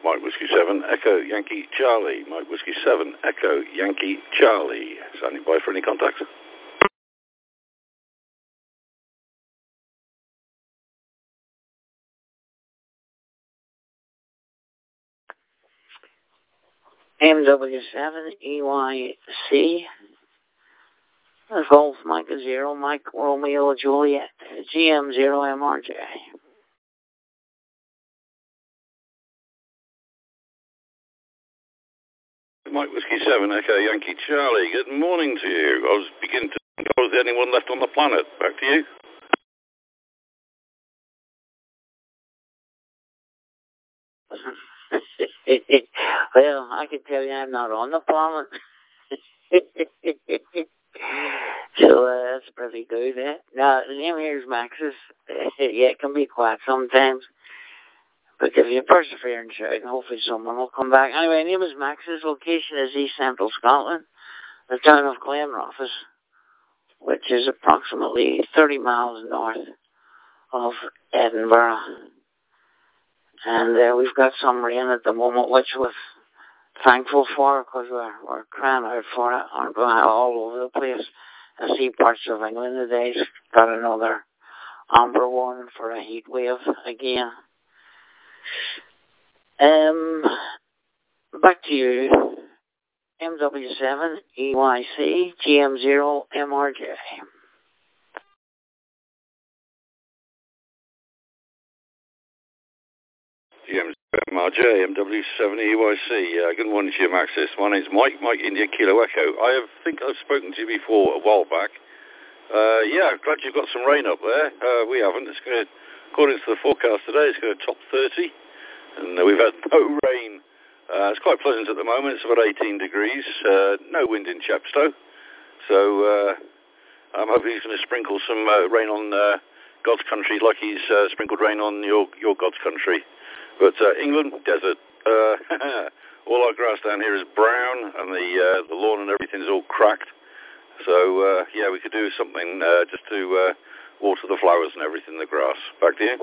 Mike Whiskey 7, Echo Yankee Charlie. Mike Whiskey 7, Echo Yankee Charlie. Standing by for any contact. MW7 EYC. Golf Mike 0, Mike Romeo Juliet. GM0 MRJ. Mike Whiskey 7, Echo Yankee Charlie. Good morning to you. I was beginning to think I was the only one left on the planet. Back to you. Well, I can tell you I'm not on the planet. So that's pretty good, eh? Now, the name here is Maxis. Yeah, it can be quiet sometimes. But if you persevere and shout, hopefully someone will come back. Anyway, name is Maxis. Location is East Central Scotland. The town of Glenrothes, which is approximately 30 miles north of Edinburgh. And we've got some rain at the moment, which we're thankful for, because we're crying out for it. Aren't we? All over the place. I see parts of England today's got another amber warning for a heat wave again. Back to you. MW7 EYC GM0 MRJ. MRJ, MW7 EYC. Good morning to you, Maxis. My name's Mike India Kilo Echo. I think I've spoken to you before a while back. Yeah, glad you've got some rain up there. We haven't. It's going to, according to the forecast today, it's going to top 30. And we've had no rain. It's quite pleasant at the moment. It's about 18 degrees. No wind in Chepstow. So I'm hoping he's going to sprinkle some rain on God's country like he's sprinkled rain on your God's country. But England, desert. All our grass down here is brown, and the lawn and everything is all cracked. So, yeah, we could do something just to water the flowers and everything in the grass. Back to you.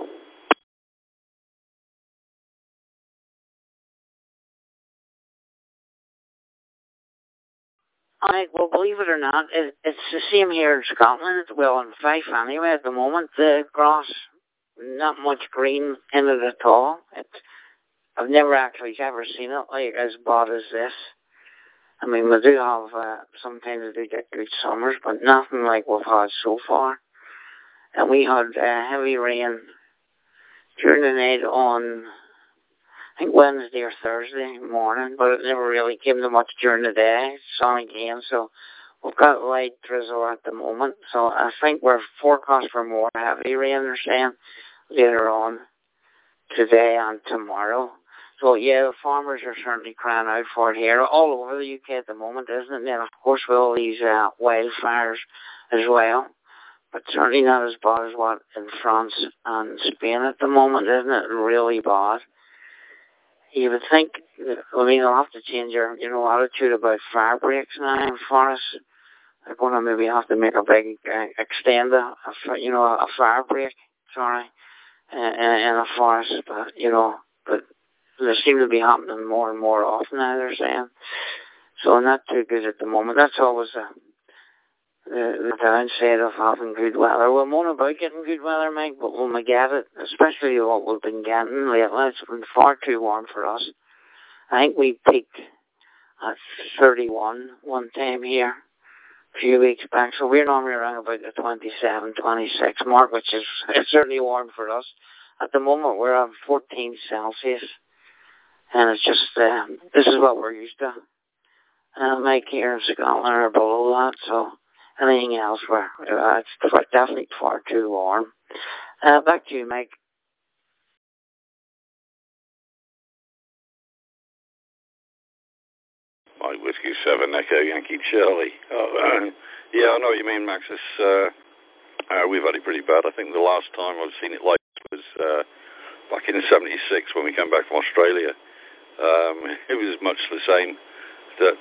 Well, believe it or not, it's the same here in Scotland. Well, in Fife anyway, at the moment, the grass, not much green in it at all. I've never actually ever seen it like as bad as this. I mean, we do have, sometimes we do get good summers, but nothing like we've had so far. And we had heavy rain during the night on, I think Wednesday or Thursday morning, but it never really came to much during the day. Sun again, so we've got light drizzle at the moment. So I think we're forecast for more heavy rain, they're saying, later on today and tomorrow. So yeah, the farmers are certainly crying out for it here, all over the UK at the moment, isn't it? And then of course with all these wildfires as well, but certainly not as bad as what in France and Spain at the moment, isn't it? Really bad. You would think, I mean, they'll have to change your, attitude about fire breaks now in forests. They're going to maybe have to make a big, extend a fire break, in a forest, but they seem to be happening more and more often now, they're saying. So not too good at the moment. That's always the downside of having good weather. We'll moan about getting good weather, Mike, but when we get it, especially what we've been getting lately, it's been far too warm for us. I think we peaked at 31 one time here a few weeks back, so we're normally around about the 27, 26 mark, which is it's certainly warm for us. At the moment, we're at 14 Celsius. And it's just, this is what we're used to. Mike here in Scotland are below that, so anything else, it's definitely far too warm. Back to you, Mike. Mike Whiskey 7, Echo Yankee Charlie. Yeah, I know what you mean, Maxis. We've had it pretty bad. I think the last time I've seen it like this was back in '76 when we came back from Australia. It was much the same.